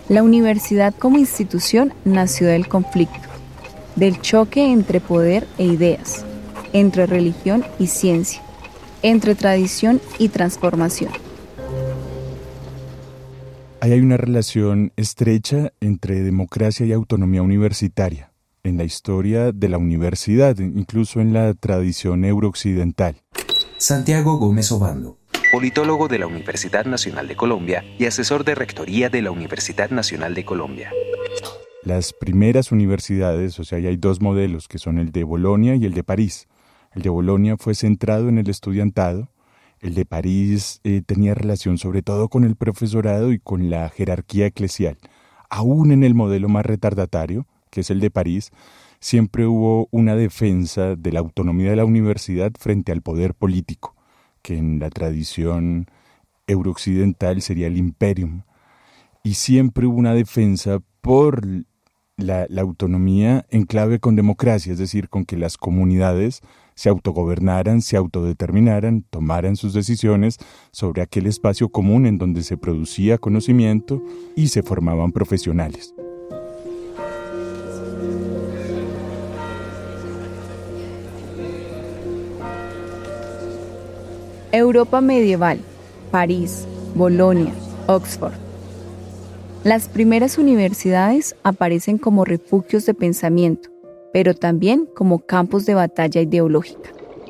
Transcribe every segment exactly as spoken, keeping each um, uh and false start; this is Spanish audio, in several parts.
La universidad como institución nació del conflicto, del choque entre poder e ideas, entre religión y ciencia, entre tradición y transformación. Ahí hay una relación estrecha entre democracia y autonomía universitaria, en la historia de la universidad, incluso en la tradición eurooccidental. Santiago Gómez Obando, politólogo de la Universidad Nacional de Colombia y asesor de rectoría de la Universidad Nacional de Colombia. Las primeras universidades, o sea, hay dos modelos, que son el de Bolonia y el de París. El de Bolonia fue centrado en el estudiantado, el de París eh, tenía relación sobre todo con el profesorado y con la jerarquía eclesial. Aún en el modelo más retardatario, que es el de París, siempre hubo una defensa de la autonomía de la universidad frente al poder político, que en la tradición eurooccidental sería el imperium. Y siempre hubo una defensa por la, la autonomía en clave con democracia, es decir, con que las comunidades se autogobernaran, se autodeterminaran, tomaran sus decisiones sobre aquel espacio común en donde se producía conocimiento y se formaban profesionales. Europa medieval, París, Bolonia, Oxford. Las primeras universidades aparecen como refugios de pensamiento, pero también como campos de batalla ideológica.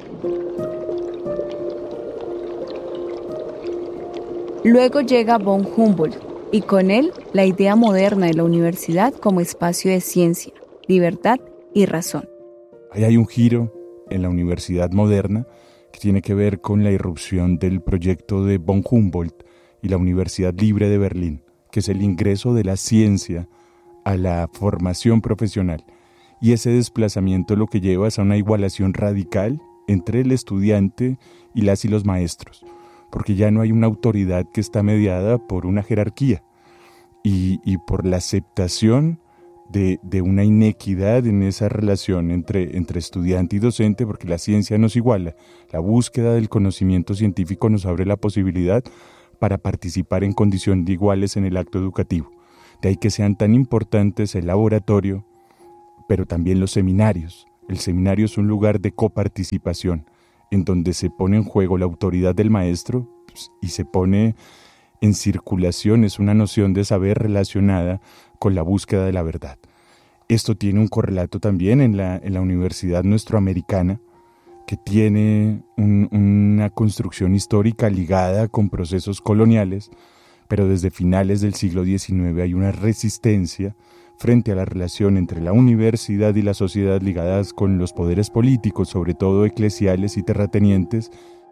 Luego llega von Humboldt, y con él la idea moderna de la universidad como espacio de ciencia, libertad y razón. Ahí hay un giro en la universidad moderna que tiene que ver con la irrupción del proyecto de von Humboldt y la Universidad Libre de Berlín, que es el ingreso de la ciencia a la formación profesional. Y ese desplazamiento lo que lleva es a una igualación radical entre el estudiante y las y los maestros, porque ya no hay una autoridad que está mediada por una jerarquía y, y por la aceptación de, de una inequidad en esa relación entre, entre estudiante y docente, porque la ciencia nos iguala. La búsqueda del conocimiento científico nos abre la posibilidad para participar en condiciones de iguales en el acto educativo. De ahí que sean tan importantes el laboratorio, pero también los seminarios. El seminario es un lugar de coparticipación, en donde se pone en juego la autoridad del maestro pues, y se pone en circulación, es una noción de saber relacionada con la búsqueda de la verdad. Esto tiene un correlato también en la, en la Universidad Nuestroamericana, que tiene un, una construcción histórica ligada con procesos coloniales, pero desde finales del siglo diecinueve hay una resistencia frente a la relación entre la universidad y la sociedad ligadas con los poderes políticos, sobre todo eclesiales y terratenientes.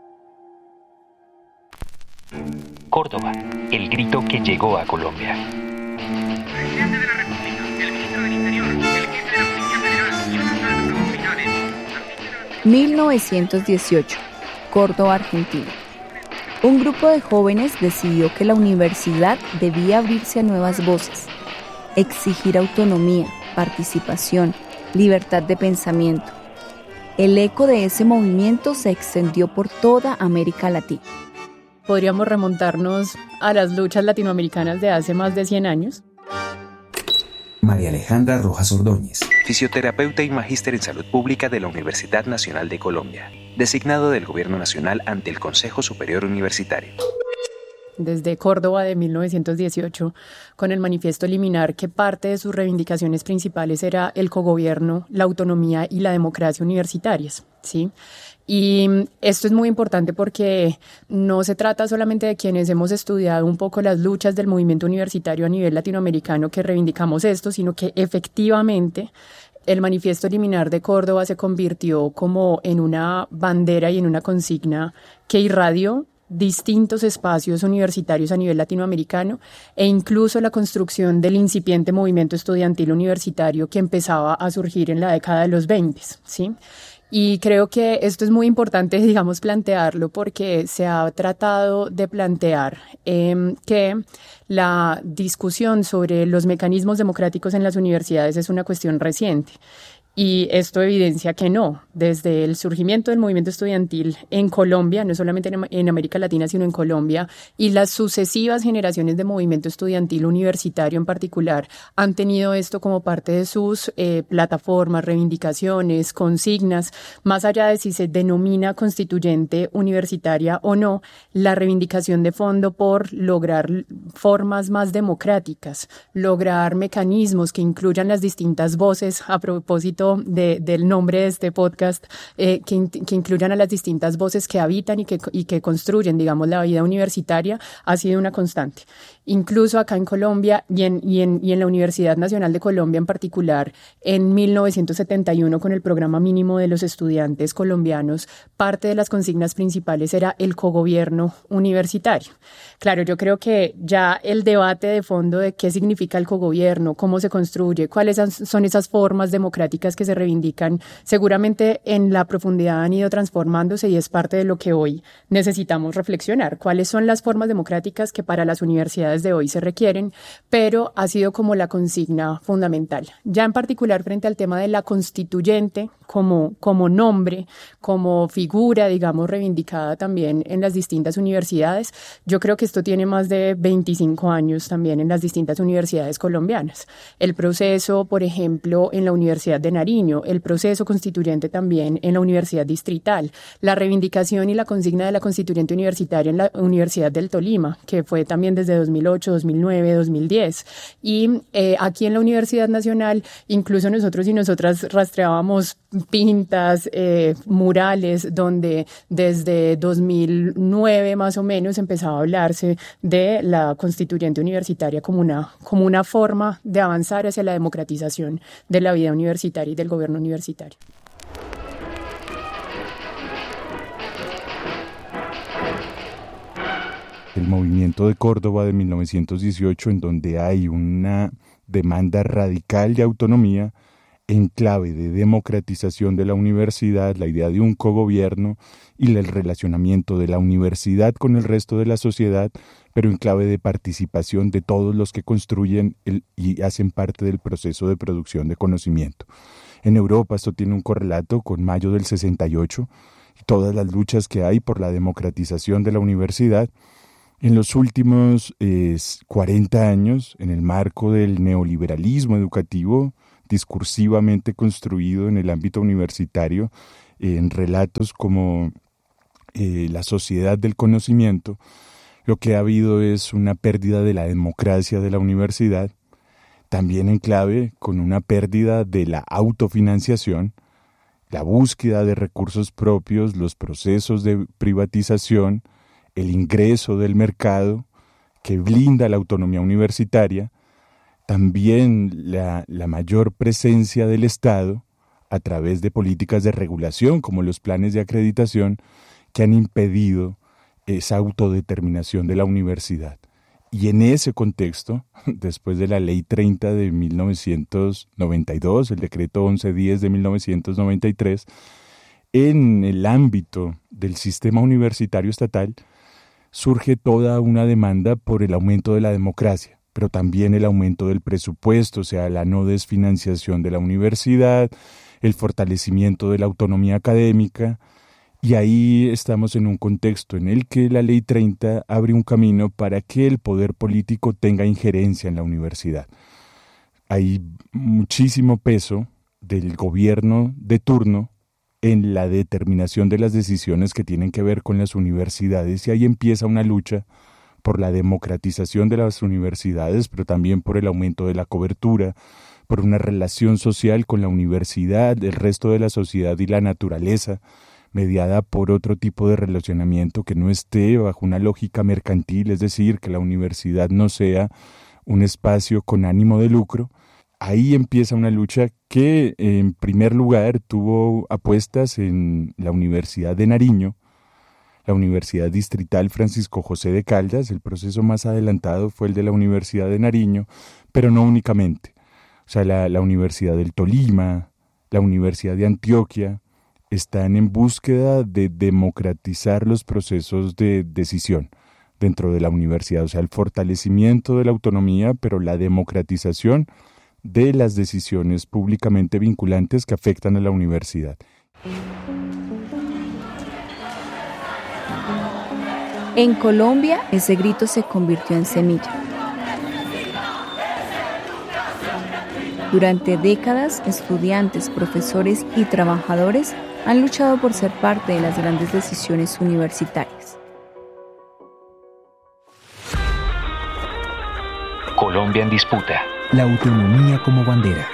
Córdoba, el grito que llegó a Colombia. Presidente de la República, el ministro del Interior, el jefe de la Policía Federal y otros altos autoridades. mil novecientos dieciocho, Córdoba, Argentina. Un grupo de jóvenes decidió que la universidad debía abrirse a nuevas voces, exigir autonomía, participación, libertad de pensamiento. El eco de ese movimiento se extendió por toda América Latina. Podríamos remontarnos a las luchas latinoamericanas de hace más de cien años. María Alejandra Rojas Ordóñez, fisioterapeuta y magíster en salud pública de la Universidad Nacional de Colombia, designado del Gobierno Nacional ante el Consejo Superior Universitario. Desde Córdoba de mil novecientos dieciocho, con el manifiesto liminar que parte de sus reivindicaciones principales era el cogobierno, la autonomía y la democracia universitarias, ¿sí? Y esto es muy importante porque no se trata solamente de quienes hemos estudiado un poco las luchas del movimiento universitario a nivel latinoamericano que reivindicamos esto, sino que efectivamente el manifiesto liminar de Córdoba se convirtió como en una bandera y en una consigna que irradió distintos espacios universitarios a nivel latinoamericano e incluso la construcción del incipiente movimiento estudiantil universitario que empezaba a surgir en la década de los veinte, ¿sí? Y creo que esto es muy importante, digamos, plantearlo porque se ha tratado de plantear eh, que la discusión sobre los mecanismos democráticos en las universidades es una cuestión reciente. Y esto evidencia que no, desde el surgimiento del movimiento estudiantil en Colombia, no solamente en América Latina, sino en Colombia, y las sucesivas generaciones de movimiento estudiantil universitario en particular, han tenido esto como parte de sus eh, plataformas, reivindicaciones, consignas, más allá de si se denomina constituyente universitaria o no, la reivindicación de fondo por lograr formas más democráticas, lograr mecanismos que incluyan las distintas voces, a propósito De, del nombre de este podcast, eh, que, que incluyan a las distintas voces que habitan y que, y que construyen, digamos, la vida universitaria, ha sido una constante. Incluso acá en Colombia y en, y, en, y en la Universidad Nacional de Colombia en particular, en mil novecientos setenta y uno con el programa mínimo de los estudiantes colombianos, parte de las consignas principales era el cogobierno universitario. Claro, yo creo que ya el debate de fondo de qué significa el cogobierno, cómo se construye, cuáles son esas formas democráticas que se reivindican, seguramente en la profundidad han ido transformándose y es parte de lo que hoy necesitamos reflexionar. ¿Cuáles son las formas democráticas que para las universidades de hoy se requieren? Pero ha sido como la consigna fundamental. Ya en particular frente al tema de la constituyente como, como nombre, como figura, digamos, reivindicada también en las distintas universidades, yo creo que esto tiene más de veinticinco años también en las distintas universidades colombianas. El proceso, por ejemplo, en la Universidad de Nariño, el proceso constituyente también en la Universidad Distrital, la reivindicación y la consigna de la constituyente universitaria en la Universidad del Tolima, que fue también desde dos mil ocho, dos mil nueve, dos mil diez. Y eh, aquí en la Universidad Nacional, incluso nosotros y nosotras rastreábamos pintas, eh, murales, donde desde dos mil nueve más o menos empezaba a hablarse de la constituyente universitaria como una, como una forma de avanzar hacia la democratización de la vida universitaria y del gobierno universitario. El movimiento de Córdoba de mil novecientos dieciocho, en donde hay una demanda radical de autonomía en clave de democratización de la universidad, la idea de un cogobierno y el relacionamiento de la universidad con el resto de la sociedad, pero en clave de participación de todos los que construyen el, y hacen parte del proceso de producción de conocimiento. En Europa esto tiene un correlato con mayo del sesenta y ocho y todas las luchas que hay por la democratización de la universidad. En los últimos eh, cuarenta años, en el marco del neoliberalismo educativo, discursivamente construido en el ámbito universitario, eh, en relatos como eh, la sociedad del conocimiento, lo que ha habido es una pérdida de la democracia de la universidad, también en clave con una pérdida de la autofinanciación, la búsqueda de recursos propios, los procesos de privatización, el ingreso del mercado que blinda la autonomía universitaria, también la, la mayor presencia del Estado a través de políticas de regulación como los planes de acreditación que han impedido esa autodeterminación de la universidad. Y en ese contexto, después de la Ley treinta de mil novecientos noventa y dos, el Decreto once diez de mil novecientos noventa y tres, en el ámbito del sistema universitario estatal, surge toda una demanda por el aumento de la democracia, pero también el aumento del presupuesto, o sea, la no desfinanciación de la universidad, el fortalecimiento de la autonomía académica, y ahí estamos en un contexto en el que la Ley treinta abre un camino para que el poder político tenga injerencia en la universidad. Hay muchísimo peso del gobierno de turno en la determinación de las decisiones que tienen que ver con las universidades, y ahí empieza una lucha por la democratización de las universidades, pero también por el aumento de la cobertura, por una relación social con la universidad, el resto de la sociedad y la naturaleza, mediada por otro tipo de relacionamiento que no esté bajo una lógica mercantil, es decir, que la universidad no sea un espacio con ánimo de lucro. Ahí empieza una lucha que, en primer lugar, tuvo apuestas en la Universidad de Nariño, la Universidad Distrital Francisco José de Caldas. El proceso más adelantado fue el de la Universidad de Nariño, pero no únicamente. O sea, la, la Universidad del Tolima, la Universidad de Antioquia, están en búsqueda de democratizar los procesos de decisión dentro de la universidad. O sea, el fortalecimiento de la autonomía, pero la democratización de las decisiones públicamente vinculantes que afectan a la universidad. En Colombia, ese grito se convirtió en semilla. Durante décadas, estudiantes, profesores y trabajadores han luchado por ser parte de las grandes decisiones universitarias. Colombia en disputa. La autonomía como bandera.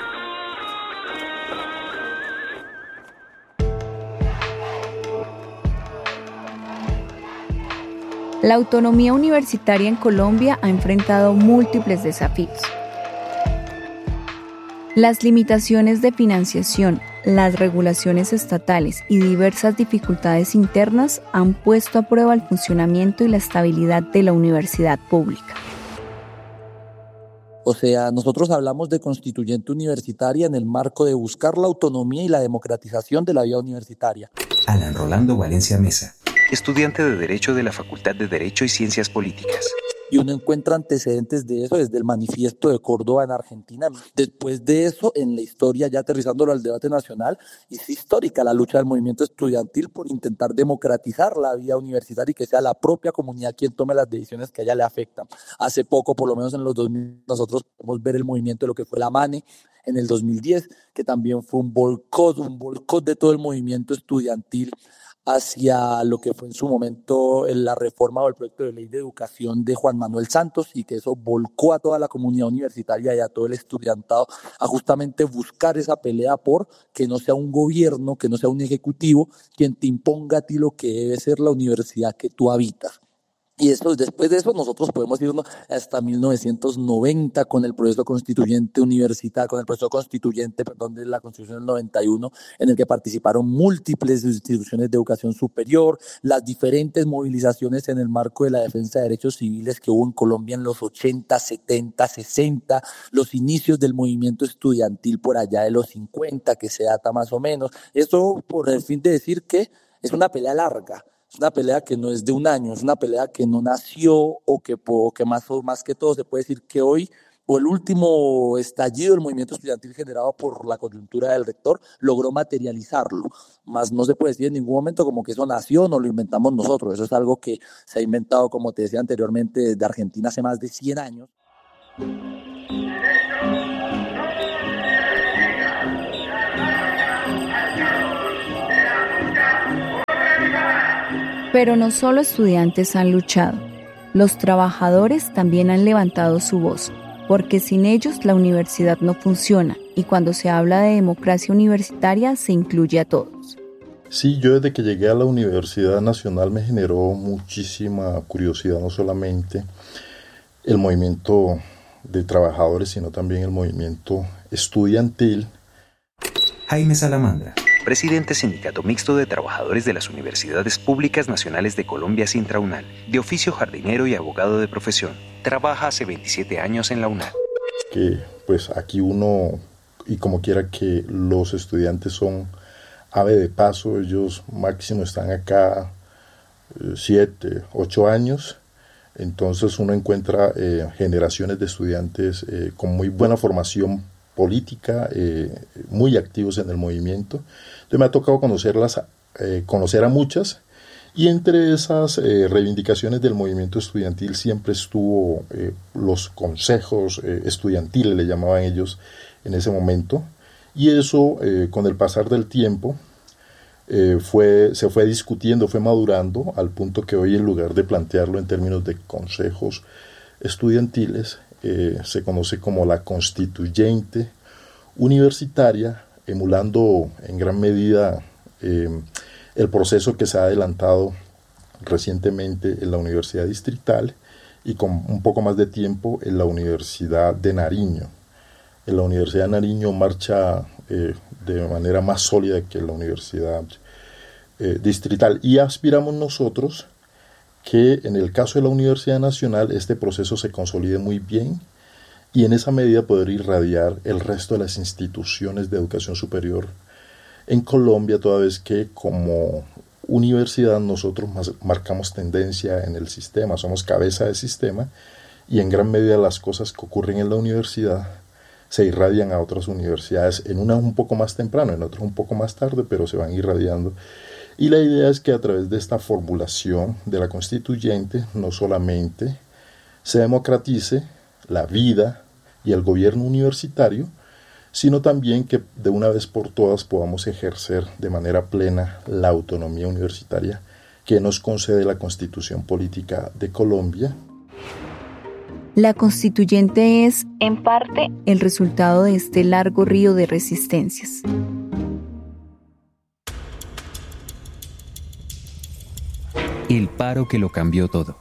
La autonomía universitaria en Colombia ha enfrentado múltiples desafíos. Las limitaciones de financiación, las regulaciones estatales y diversas dificultades internas han puesto a prueba el funcionamiento y la estabilidad de la universidad pública. O sea, nosotros hablamos de constituyente universitaria en el marco de buscar la autonomía y la democratización de la vida universitaria. Alan Rolando Valencia Mesa. Estudiante de Derecho de la Facultad de Derecho y Ciencias Políticas. Y uno encuentra antecedentes de eso desde el Manifiesto de Córdoba en Argentina. Después de eso, en la historia, ya aterrizándolo al debate nacional, es histórica la lucha del movimiento estudiantil por intentar democratizar la vida universitaria y que sea la propia comunidad quien tome las decisiones que a ella le afectan. Hace poco, por lo menos en los dos mil, nosotros podemos ver el movimiento de lo que fue la MANE en el dos mil diez, que también fue un boicot, un boicot de todo el movimiento estudiantil hacia lo que fue en su momento la reforma o el proyecto de ley de educación de Juan Manuel Santos, y que eso volcó a toda la comunidad universitaria y a todo el estudiantado a justamente buscar esa pelea por que no sea un gobierno, que no sea un ejecutivo quien te imponga a ti lo que debe ser la universidad que tú habitas. Y esto, después de eso nosotros podemos irnos hasta mil novecientos noventa con el proceso constituyente universitario, con el proceso constituyente, perdón, de la Constitución del noventa y uno, en el que participaron múltiples instituciones de educación superior, las diferentes movilizaciones en el marco de la defensa de derechos civiles que hubo en Colombia en los ochenta, setenta, sesenta, los inicios del movimiento estudiantil por allá de los cincuenta, que se data más o menos. Esto por el fin de decir que es una pelea larga. Es una pelea que no es de un año, es una pelea que no nació o que, o que más, o más que todo se puede decir que hoy, o el último estallido del movimiento estudiantil generado por la coyuntura del rector, logró materializarlo. Más no se puede decir en ningún momento como que eso nació, no lo inventamos nosotros. Eso es algo que se ha inventado, como te decía anteriormente, desde Argentina hace más de cien años. Pero no solo estudiantes han luchado, los trabajadores también han levantado su voz, porque sin ellos la universidad no funciona y cuando se habla de democracia universitaria se incluye a todos. Sí, yo desde que llegué a la Universidad Nacional me generó muchísima curiosidad, no solamente el movimiento de trabajadores, sino también el movimiento estudiantil. Jaime Salamandra. Presidente Sindicato Mixto de Trabajadores de las Universidades Públicas Nacionales de Colombia Sintraunal, de oficio jardinero y abogado de profesión. Trabaja hace veintisiete años en la UNAD. Que pues aquí uno, y como quiera que los estudiantes son ave de paso, ellos máximo están acá siete, ocho años, entonces uno encuentra eh, generaciones de estudiantes eh, con muy buena formación política, eh, muy activos en el movimiento. Entonces me ha tocado conocerlas, eh, conocer a muchas, y entre esas eh, reivindicaciones del movimiento estudiantil siempre estuvo eh, los consejos eh, estudiantiles, le llamaban ellos en ese momento, y eso eh, con el pasar del tiempo eh, fue, se fue discutiendo, fue madurando, al punto que hoy, en lugar de plantearlo en términos de consejos estudiantiles, Eh, se conoce como la constituyente universitaria, emulando en gran medida eh, el proceso que se ha adelantado recientemente en la Universidad Distrital y con un poco más de tiempo en la Universidad de Nariño. En la Universidad de Nariño marcha eh, de manera más sólida que la Universidad eh, Distrital, y aspiramos nosotros que en el caso de la Universidad Nacional este proceso se consolide muy bien y en esa medida poder irradiar el resto de las instituciones de educación superior en Colombia, toda vez que como universidad nosotros marcamos tendencia en el sistema, somos cabeza de sistema, y en gran medida las cosas que ocurren en la universidad se irradian a otras universidades, en unas un poco más temprano, en otras un poco más tarde, pero se van irradiando. Y la idea es que a través de esta formulación de la constituyente no solamente se democratice la vida y el gobierno universitario, sino también que de una vez por todas podamos ejercer de manera plena la autonomía universitaria que nos concede la Constitución Política de Colombia. La constituyente es, en parte, el resultado de este largo río de resistencias. El paro que lo cambió todo.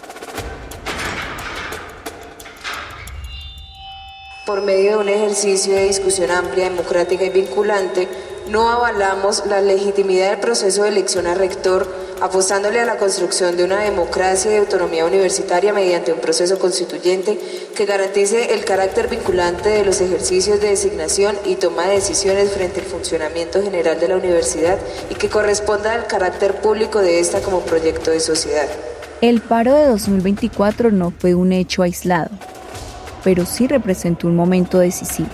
Por medio de un ejercicio de discusión amplia, democrática y vinculante, no avalamos la legitimidad del proceso de elección a rector, apostándole a la construcción de una democracia y de autonomía universitaria mediante un proceso constituyente que garantice el carácter vinculante de los ejercicios de designación y toma de decisiones frente al funcionamiento general de la universidad y que corresponda al carácter público de esta como proyecto de sociedad. El paro de dos mil veinticuatro no fue un hecho aislado, pero sí representó un momento decisivo.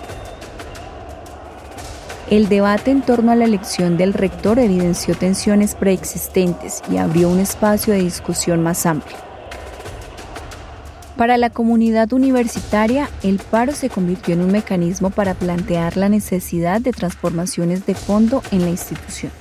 El debate en torno a la elección del rector evidenció tensiones preexistentes y abrió un espacio de discusión más amplio. Para la comunidad universitaria, el paro se convirtió en un mecanismo para plantear la necesidad de transformaciones de fondo en la institución.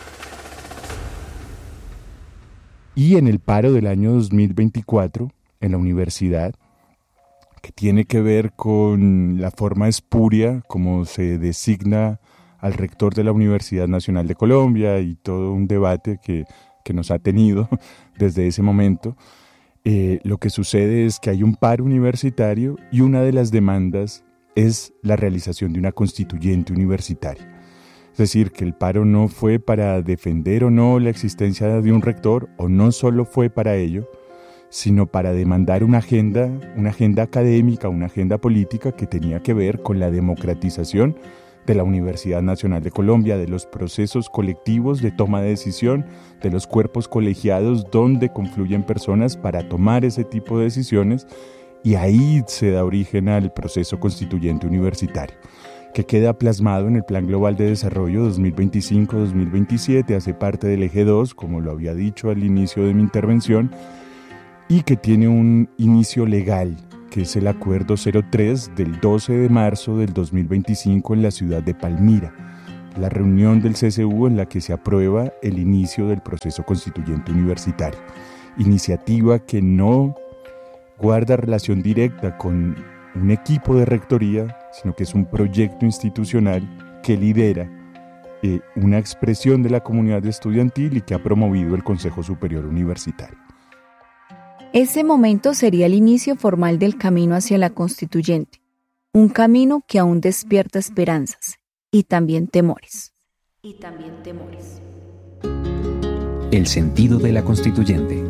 Y en el paro del año dos mil veinticuatro, en la universidad, que tiene que ver con la forma espuria como se designa al rector de la Universidad Nacional de Colombia y todo un debate que, que nos ha tenido desde ese momento, eh, lo que sucede es que hay un paro universitario y una de las demandas es la realización de una constituyente universitaria. Es decir, que el paro no fue para defender o no la existencia de un rector, o no solo fue para ello, sino para demandar una agenda, una agenda académica, una agenda política que tenía que ver con la democratización de la Universidad Nacional de Colombia, de los procesos colectivos de toma de decisión, de los cuerpos colegiados donde confluyen personas para tomar ese tipo de decisiones, y ahí se da origen al proceso constituyente universitario, que queda plasmado en el Plan Global de Desarrollo dos mil veinticinco a dos mil veintisiete, hace parte del eje dos, como lo había dicho al inicio de mi intervención, y que tiene un inicio legal, que es el Acuerdo cero tres del doce de marzo del dos mil veinticinco en la ciudad de Palmira, la reunión del C C U en la que se aprueba el inicio del proceso constituyente universitario, iniciativa que no guarda relación directa con un equipo de rectoría, sino que es un proyecto institucional que lidera eh, una expresión de la comunidad estudiantil y que ha promovido el Consejo Superior Universitario. Ese momento sería el inicio formal del camino hacia la constituyente, un camino que aún despierta esperanzas y también temores. Y también temores. El sentido de la constituyente.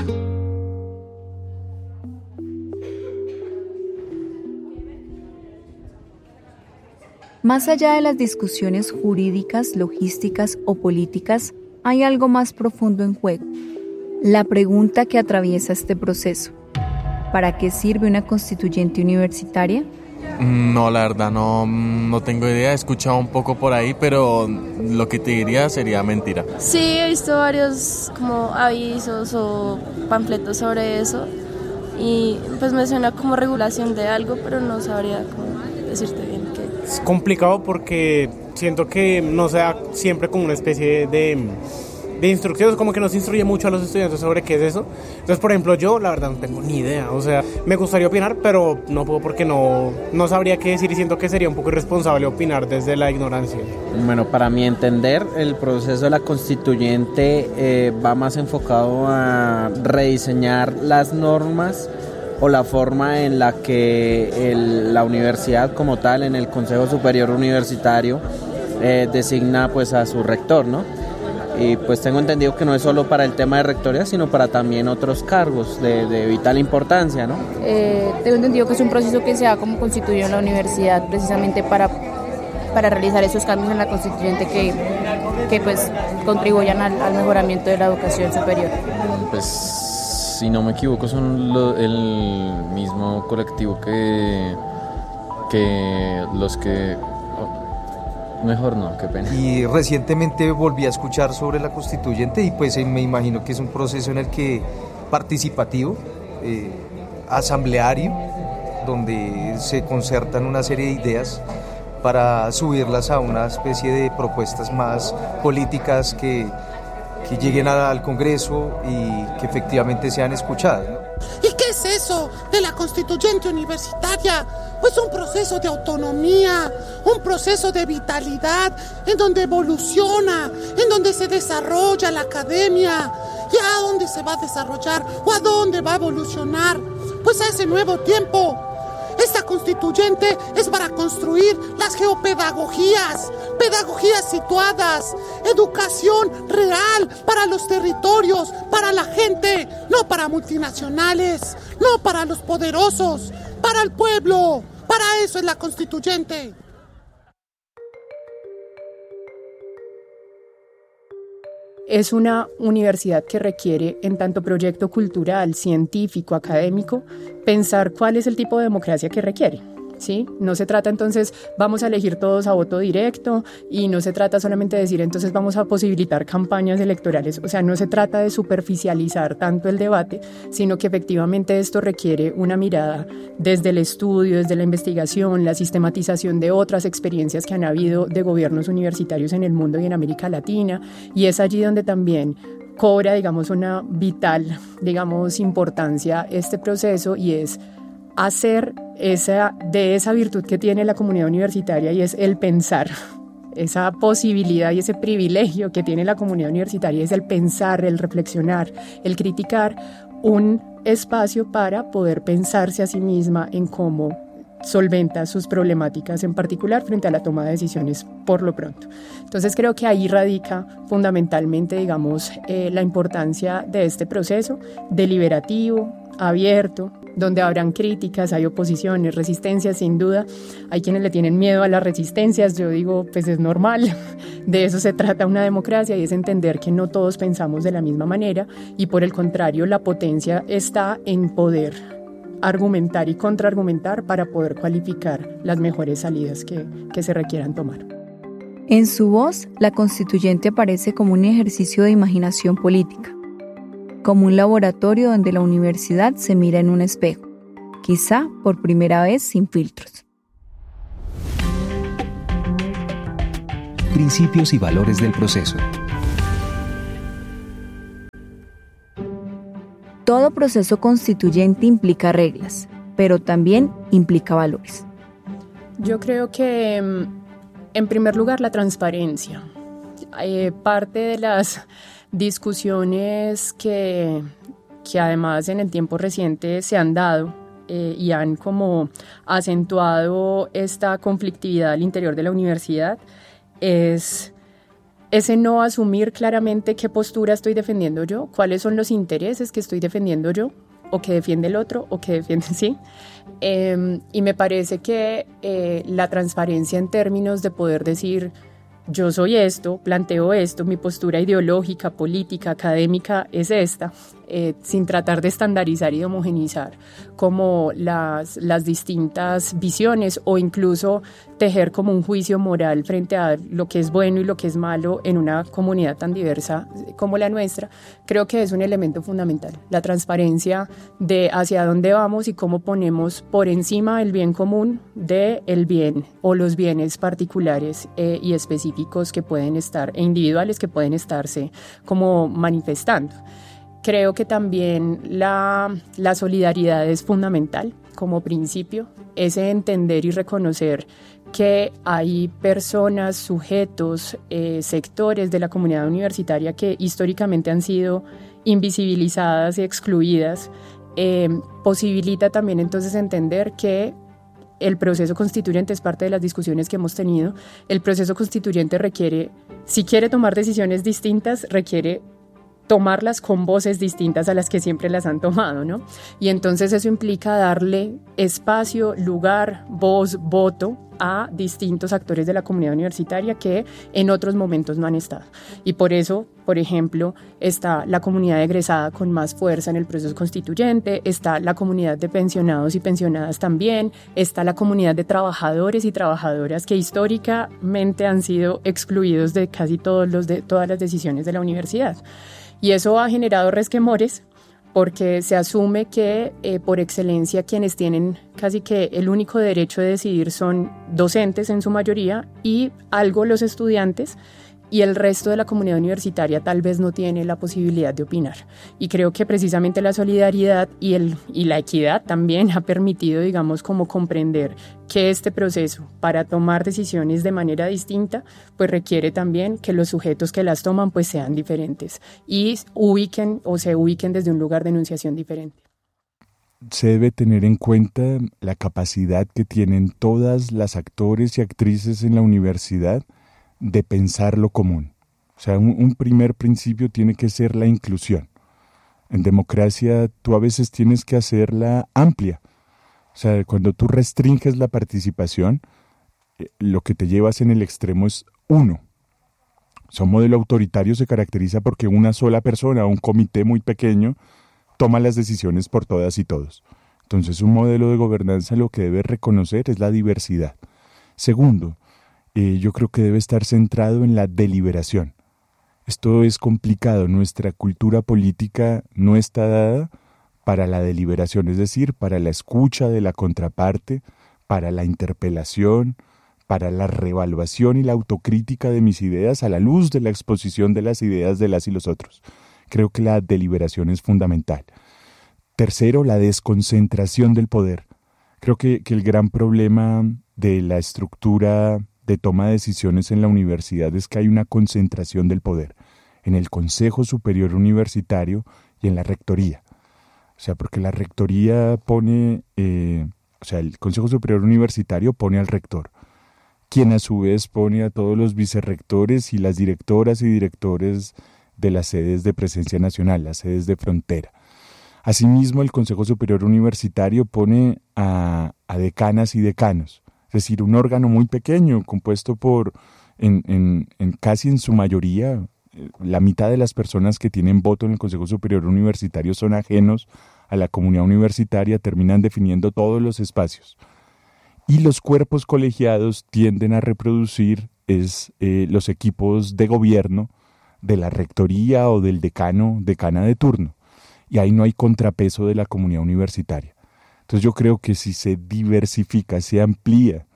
Más allá de las discusiones jurídicas, logísticas o políticas, hay algo más profundo en juego. La pregunta que atraviesa este proceso: ¿para qué sirve una constituyente universitaria? No, la verdad no, no tengo idea, he escuchado un poco por ahí, pero lo que te diría sería mentira. Sí, he visto varios como avisos o panfletos sobre eso y pues me suena como regulación de algo, pero no sabría cómo decirte bien qué. Es complicado porque siento que no sea siempre como una especie de... de instrucciones, como que nos instruye mucho a los estudiantes sobre qué es eso. Entonces, por ejemplo, yo la verdad no tengo ni idea, o sea, me gustaría opinar, pero no puedo porque no, no sabría qué decir y siento que sería un poco irresponsable opinar desde la ignorancia. Bueno, para mi entender, el proceso de la constituyente eh, va más enfocado a rediseñar las normas o la forma en la que el, la universidad como tal, en el Consejo Superior Universitario, eh, designa pues a su rector, ¿no? Y pues tengo entendido que no es solo para el tema de rectoría, sino para también otros cargos de, de vital importancia, ¿no? Eh, tengo entendido que es un proceso que se ha como constituido en la universidad precisamente para, para realizar esos cambios en la constituyente que, que pues contribuyan al, al mejoramiento de la educación superior. Pues si no me equivoco son lo, el mismo colectivo que que los que... Mejor no, qué pena. Y recientemente volví a escuchar sobre la constituyente y pues me imagino que es un proceso en el que participativo, eh, asambleario, donde se concertan una serie de ideas para subirlas a una especie de propuestas más políticas que, que lleguen al Congreso y que efectivamente sean escuchadas, ¿no? ¿Y qué es eso de la constituyente universitaria? Pues un proceso de autonomía, un proceso de vitalidad, en donde evoluciona, en donde se desarrolla la academia. ¿Y a dónde se va a desarrollar o a dónde va a evolucionar? Pues a ese nuevo tiempo. Esta constituyente es para construir las geopedagogías, pedagogías situadas, educación real para los territorios, para la gente, no para multinacionales, no para los poderosos, para el pueblo. Para eso es la constituyente. Es una universidad que requiere, en tanto proyecto cultural, científico, académico, pensar cuál es el tipo de democracia que requiere, ¿sí? No se trata entonces, vamos a elegir todos a voto directo, y no se trata solamente de decir, entonces vamos a posibilitar campañas electorales. O sea, no se trata de superficializar tanto el debate, sino que efectivamente esto requiere una mirada desde el estudio, desde la investigación, la sistematización de otras experiencias que han habido de gobiernos universitarios en el mundo y en América Latina, y es allí donde también cobra, digamos, una vital, digamos, importancia este proceso, y es hacer esa, de esa virtud que tiene la comunidad universitaria, y es el pensar. Esa posibilidad y ese privilegio que tiene la comunidad universitaria es el pensar, el reflexionar, el criticar, un espacio para poder pensarse a sí misma en cómo solventa sus problemáticas, en particular frente a la toma de decisiones por lo pronto. Entonces creo que ahí radica fundamentalmente, digamos, eh, la importancia de este proceso deliberativo, abierto, donde habrán críticas, hay oposiciones, resistencias, sin duda. Hay quienes le tienen miedo a las resistencias, yo digo, pues es normal, de eso se trata una democracia, y es entender que no todos pensamos de la misma manera, y por el contrario, la potencia está en poder argumentar y contraargumentar para poder cualificar las mejores salidas que, que se requieran tomar. En su voz, la constituyente aparece como un ejercicio de imaginación política, como un laboratorio donde la universidad se mira en un espejo, quizá por primera vez sin filtros. Principios y valores del proceso. Todo proceso constituyente implica reglas, pero también implica valores. Yo creo que, en primer lugar, la transparencia. Eh, parte de las discusiones que, que además en el tiempo reciente se han dado eh, y han como acentuado esta conflictividad al interior de la universidad es ese no asumir claramente qué postura estoy defendiendo yo, cuáles son los intereses que estoy defendiendo yo, o que defiende el otro, o que defiende sí. Eh, y me parece que eh, la transparencia en términos de poder decir, yo soy esto, planteo esto, mi postura ideológica, política, académica es esta, eh, sin tratar de estandarizar y de homogenizar como las, las distintas visiones, o incluso tejer como un juicio moral frente a lo que es bueno y lo que es malo en una comunidad tan diversa como la nuestra. Creo que es un elemento fundamental, la transparencia de hacia dónde vamos y cómo ponemos por encima el bien común del bien o los bienes particulares eh, y específicos que pueden estar, e individuales que pueden estarse como manifestando. Creo que también la, la solidaridad es fundamental como principio, ese entender y reconocer que hay personas, sujetos, eh, sectores de la comunidad universitaria que históricamente han sido invisibilizadas y excluidas, eh, posibilita también entonces entender que el proceso constituyente es parte de las discusiones que hemos tenido. El proceso constituyente requiere, si quiere tomar decisiones distintas, requiere tomarlas con voces distintas a las que siempre las han tomado, ¿no? Y entonces eso implica darle espacio, lugar, voz, voto a distintos actores de la comunidad universitaria que en otros momentos no han estado. Y por eso, por ejemplo, está la comunidad egresada con más fuerza en el proceso constituyente, está la comunidad de pensionados y pensionadas también, está la comunidad de trabajadores y trabajadoras que históricamente han sido excluidos de casi todos los de, todas las decisiones de la universidad. Y eso ha generado resquemores porque se asume que eh, por excelencia quienes tienen casi que el único derecho de decidir son docentes en su mayoría y algo los estudiantes, y el resto de la comunidad universitaria tal vez no tiene la posibilidad de opinar. Y creo que precisamente la solidaridad y, el, y la equidad también ha permitido, digamos, como comprender que este proceso para tomar decisiones de manera distinta, pues requiere también que los sujetos que las toman pues sean diferentes y ubiquen o se ubiquen desde un lugar de enunciación diferente. Se debe tener en cuenta la capacidad que tienen todas las actores y actrices en la universidad de pensar lo común. O sea, un, un primer principio tiene que ser la inclusión. En democracia tú a veces tienes que hacerla amplia. O sea, cuando tú restringes la participación, eh, lo que te llevas en el extremo es uno. O sea, un modelo autoritario se caracteriza porque una sola persona, un comité muy pequeño, toma las decisiones por todas y todos. Entonces, un modelo de gobernanza lo que debe reconocer es la diversidad. Segundo, Eh, yo creo que debe estar centrado en la deliberación. Esto es complicado, nuestra cultura política no está dada para la deliberación, es decir, para la escucha de la contraparte, para la interpelación, para la reevaluación y la autocrítica de mis ideas a la luz de la exposición de las ideas de las y los otros. Creo que la deliberación es fundamental. Tercero, la desconcentración del poder. Creo que, que el gran problema de la estructura de toma de decisiones en la universidad es que hay una concentración del poder en el Consejo Superior Universitario y en la Rectoría. O sea, porque la Rectoría pone, eh, o sea, el Consejo Superior Universitario pone al rector, quien a su vez pone a todos los vicerrectores y las directoras y directores de las sedes de presencia nacional, las sedes de frontera. Asimismo, el Consejo Superior Universitario pone a, a decanas y decanos, es decir, un órgano muy pequeño, compuesto por, en, en, en casi en su mayoría, la mitad de las personas que tienen voto en el Consejo Superior Universitario son ajenos a la comunidad universitaria, terminan definiendo todos los espacios. Y los cuerpos colegiados tienden a reproducir es, eh, los equipos de gobierno de la rectoría o del decano, decana de turno. Y ahí no hay contrapeso de la comunidad universitaria. Entonces yo creo que si se diversifica, se amplía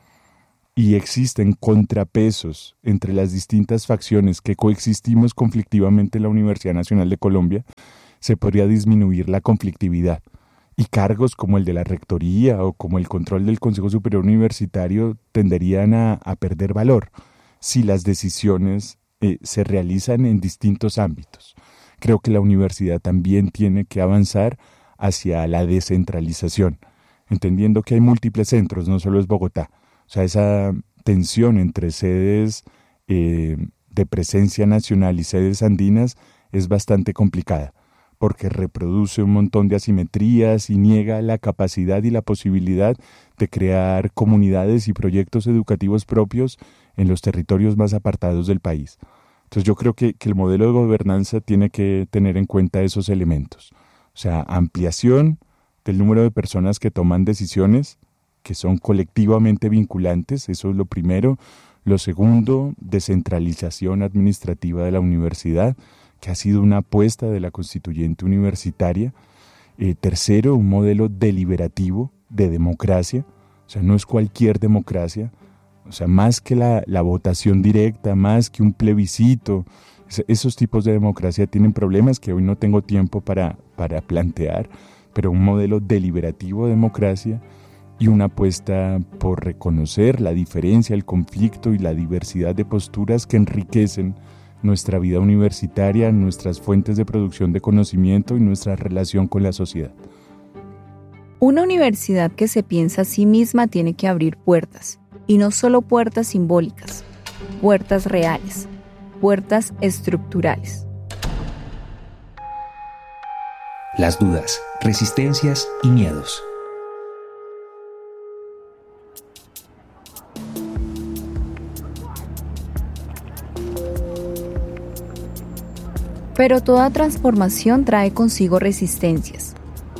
y existen contrapesos entre las distintas facciones que coexistimos conflictivamente en la Universidad Nacional de Colombia, se podría disminuir la conflictividad. Y cargos como el de la rectoría o como el control del Consejo Superior Universitario tenderían a, a perder valor si las decisiones eh, se realizan en distintos ámbitos. Creo que la universidad también tiene que avanzar hacia la descentralización, entendiendo que hay múltiples centros, no solo es Bogotá. O sea, esa tensión entre sedes eh, de presencia nacional y sedes andinas es bastante complicada, porque reproduce un montón de asimetrías y niega la capacidad y la posibilidad de crear comunidades y proyectos educativos propios en los territorios más apartados del país. Entonces yo creo que, que el modelo de gobernanza tiene que tener en cuenta esos elementos. O sea, ampliación del número de personas que toman decisiones que son colectivamente vinculantes, eso es lo primero. Lo segundo, descentralización administrativa de la universidad, que ha sido una apuesta de la constituyente universitaria. Eh, tercero, un modelo deliberativo de democracia, o sea, no es cualquier democracia, o sea, más que la, la votación directa, más que un plebiscito. Esos tipos de democracia tienen problemas que hoy no tengo tiempo para, para plantear, pero un modelo deliberativo de democracia y una apuesta por reconocer la diferencia, el conflicto y la diversidad de posturas que enriquecen nuestra vida universitaria, nuestras fuentes de producción de conocimiento y nuestra relación con la sociedad. Una universidad que se piensa a sí misma tiene que abrir puertas, y no solo puertas simbólicas, puertas reales, puertas estructurales. las dudas, resistencias y miedos. Pero toda transformación trae consigo resistencias.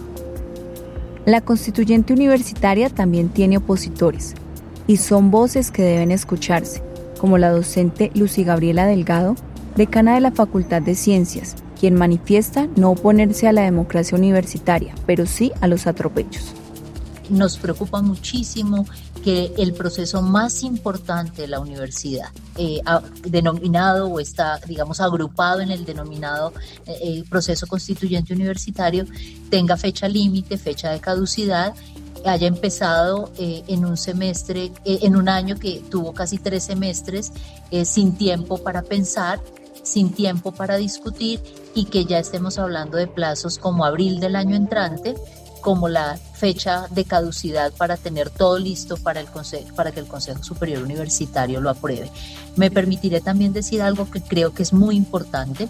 La constituyente universitaria también tiene opositores, y son voces que deben escucharse, como la docente Lucy Gabriela Delgado, decana de la Facultad de Ciencias, quien manifiesta no oponerse a la democracia universitaria, pero sí a los atropellos. Nos preocupa muchísimo que el proceso más importante de la universidad, eh, a, denominado o está, digamos, agrupado en el denominado eh, proceso constituyente universitario, tenga fecha límite, fecha de caducidad, haya empezado eh, en un semestre, eh, en un año que tuvo casi tres semestres, eh, sin tiempo para pensar, sin tiempo para discutir, y que ya estemos hablando de plazos como abril del año entrante, como la fecha de caducidad para tener todo listo para, el consejo, para que el Consejo Superior Universitario lo apruebe. Me permitiré también decir algo que creo que es muy importante,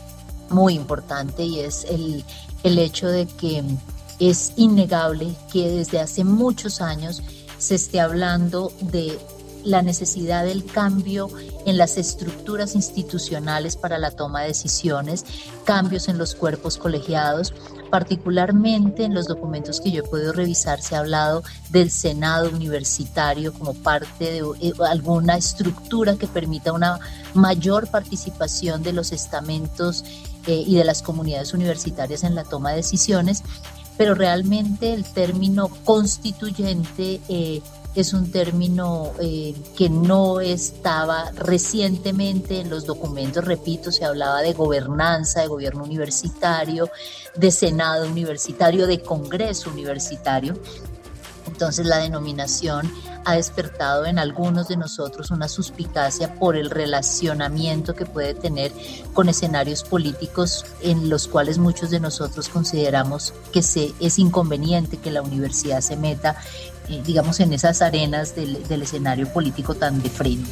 muy importante, y es el, el hecho de que es innegable que desde hace muchos años se esté hablando de la necesidad del cambio en las estructuras institucionales para la toma de decisiones, cambios en los cuerpos colegiados. Particularmente en los documentos que yo he podido revisar se ha hablado del Senado universitario como parte de alguna estructura que permita una mayor participación de los estamentos eh, y de las comunidades universitarias en la toma de decisiones, pero realmente el término constituyente eh, es un término eh, que no estaba recientemente en los documentos. Repito, se hablaba de gobernanza, de gobierno universitario, de senado universitario, de congreso universitario. Entonces la denominación ha despertado en algunos de nosotros una suspicacia por el relacionamiento que puede tener con escenarios políticos en los cuales muchos de nosotros consideramos que se, es inconveniente que la universidad se meta Eh, digamos, en esas arenas del, del escenario político tan de frente.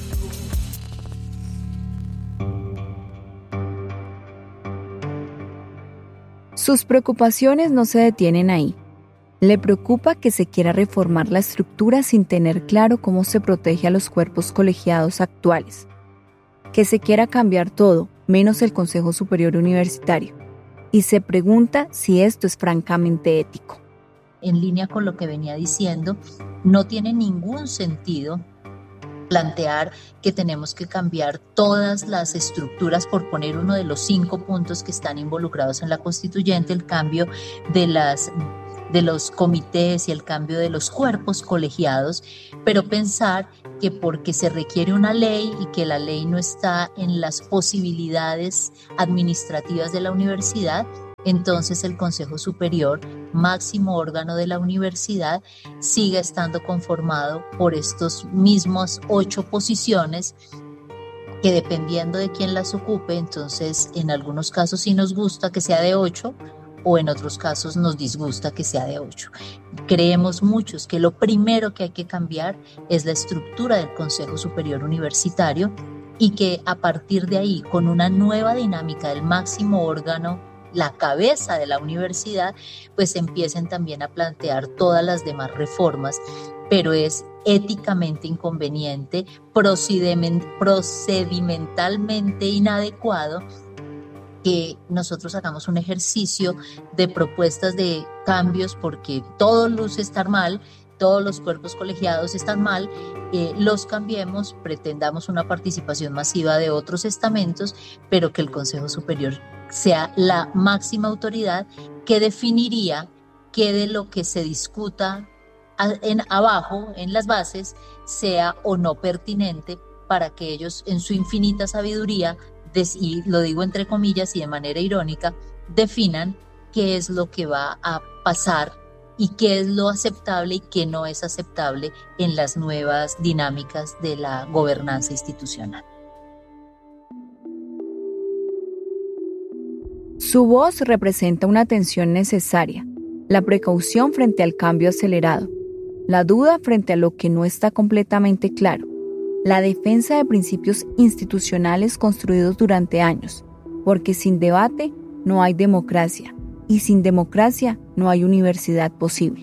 Sus preocupaciones no se detienen ahí. Le preocupa que se quiera reformar la estructura sin tener claro cómo se protege a los cuerpos colegiados actuales. Que se quiera cambiar todo, menos el Consejo Superior Universitario. Y se pregunta si esto es francamente ético. En línea con lo que venía diciendo, no tiene ningún sentido plantear que tenemos que cambiar todas las estructuras, por poner uno de los cinco puntos que están involucrados en la constituyente, el cambio de las de los comités y el cambio de los cuerpos colegiados, pero pensar que porque se requiere una ley y que la ley no está en las posibilidades administrativas de la universidad, entonces el Consejo Superior, máximo órgano de la universidad, sigue estando conformado por estos mismos ocho posiciones que, dependiendo de quién las ocupe, entonces en algunos casos sí nos gusta que sea de ocho o en otros casos nos disgusta que sea de ocho. Creemos muchos que lo primero que hay que cambiar es la estructura del Consejo Superior Universitario, y que a partir de ahí, con una nueva dinámica del máximo órgano, la cabeza de la universidad, pues empiecen también a plantear todas las demás reformas, pero es éticamente inconveniente, procedimentalmente inadecuado que nosotros hagamos un ejercicio de propuestas de cambios, porque todo luce estar mal, todos los cuerpos colegiados están mal, eh, los cambiemos, pretendamos una participación masiva de otros estamentos, pero que el Consejo Superior sea la máxima autoridad que definiría qué de lo que se discuta en, abajo, en las bases, sea o no pertinente, para que ellos, en su infinita sabiduría, des, y lo digo entre comillas y de manera irónica, definan qué es lo que va a pasar y qué es lo aceptable y qué no es aceptable en las nuevas dinámicas de la gobernanza institucional. Su voz representa una tensión necesaria, la precaución frente al cambio acelerado, la duda frente a lo que no está completamente claro, la defensa de principios institucionales construidos durante años, porque sin debate no hay democracia, y sin democracia no hay universidad posible.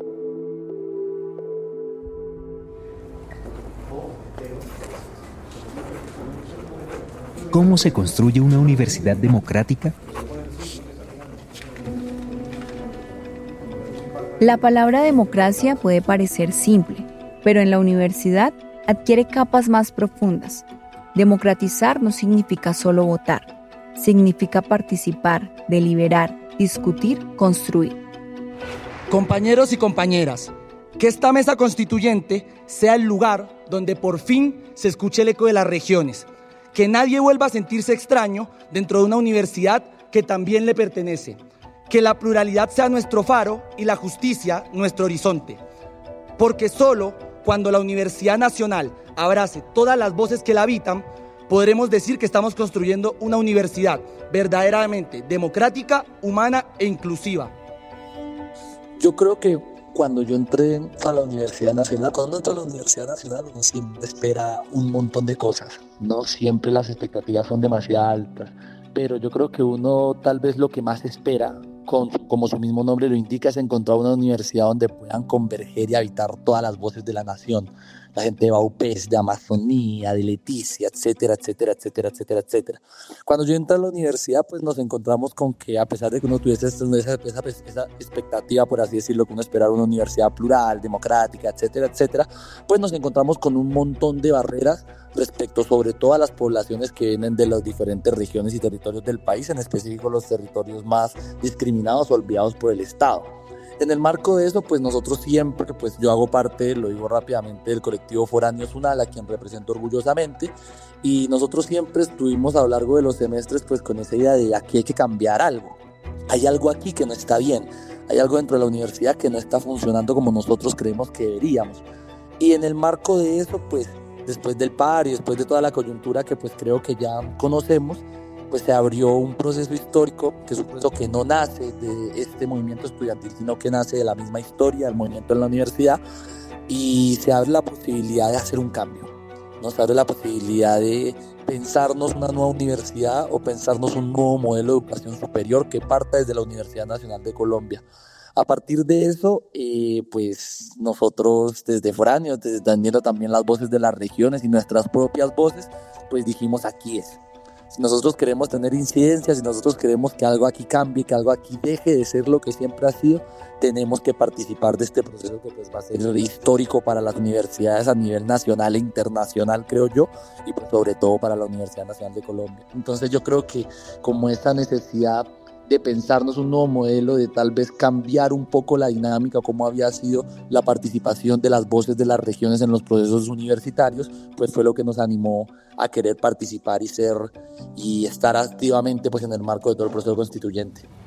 ¿Cómo se construye una universidad democrática? La palabra democracia puede parecer simple, pero en la universidad adquiere capas más profundas. Democratizar no significa solo votar, significa participar, deliberar, discutir, construir. Compañeros y compañeras, que esta mesa constituyente sea el lugar donde por fin se escuche el eco de las regiones, que nadie vuelva a sentirse extraño dentro de una universidad que también le pertenece, que la pluralidad sea nuestro faro y la justicia nuestro horizonte, porque solo cuando la Universidad Nacional abrace todas las voces que la habitan, podremos decir que estamos construyendo una universidad verdaderamente democrática, humana e inclusiva. Yo creo que cuando yo entré a la Universidad Nacional, cuando uno entra a la Universidad Nacional, uno siempre espera un montón de cosas. No siempre las expectativas son demasiado altas, pero yo creo que uno tal vez lo que más espera, con, como su mismo nombre lo indica, es encontrar una universidad donde puedan converger y habitar todas las voces de la nación. La gente de Baupés, de Amazonía, de Leticia, etcétera, etcétera, etcétera, etcétera, etcétera. Cuando yo entré a la universidad, pues nos encontramos con que, a pesar de que uno tuviese esa, esa, esa expectativa, por así decirlo, que uno esperaba una universidad plural, democrática, etcétera, etcétera, pues nos encontramos con un montón de barreras respecto sobre todo a las poblaciones que vienen de las diferentes regiones y territorios del país, en específico los territorios más discriminados o olvidados por el Estado. En el marco de eso, pues nosotros siempre, pues yo hago parte, lo digo rápidamente, del colectivo Foráneos UNAL, a quien represento orgullosamente, y nosotros siempre estuvimos a lo largo de los semestres pues con esa idea de aquí hay que cambiar algo. Hay algo aquí que no está bien, hay algo dentro de la universidad que no está funcionando como nosotros creemos que deberíamos. Y en el marco de eso, pues después del paro y después de toda la coyuntura que pues creo que ya conocemos, pues se abrió un proceso histórico, que es un proceso que no nace de este movimiento estudiantil, sino que nace de la misma historia del movimiento en la universidad, y se abre la posibilidad de hacer un cambio, ¿no? Se abre la posibilidad de pensarnos una nueva universidad o pensarnos un nuevo modelo de educación superior que parta desde la Universidad Nacional de Colombia. A partir de eso, eh, pues nosotros desde Foráneos, desde teniendo también las voces de las regiones y nuestras propias voces, pues dijimos aquí es. Si nosotros queremos tener incidencia, si nosotros queremos que algo aquí cambie, que algo aquí deje de ser lo que siempre ha sido, tenemos que participar de este proceso que pues va a ser histórico para las universidades a nivel nacional e internacional, creo yo, y pues sobre todo para la Universidad Nacional de Colombia. Entonces yo creo que como esa necesidad de pensarnos un nuevo modelo, de tal vez cambiar un poco la dinámica, cómo había sido la participación de las voces de las regiones en los procesos universitarios, pues fue lo que nos animó a querer participar y ser y estar activamente pues en el marco de todo el proceso constituyente.